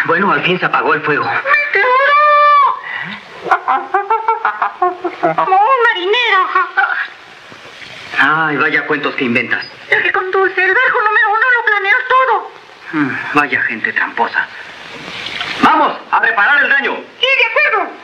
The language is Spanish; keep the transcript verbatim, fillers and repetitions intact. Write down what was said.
Bueno, al fin se apagó el fuego. ¡Meteoro! ¡Oh, marinero! Ay, vaya cuentos que inventas. El que conduce, el verjo número uno, lo planeas todo. Mm, vaya gente tramposa. ¡Vamos a reparar el daño! Sí, de acuerdo.